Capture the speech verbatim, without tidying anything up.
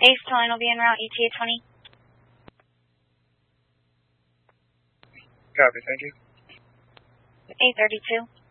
Ace Line will be en route, E T A twenty. Copy, thank you. A thirty-two.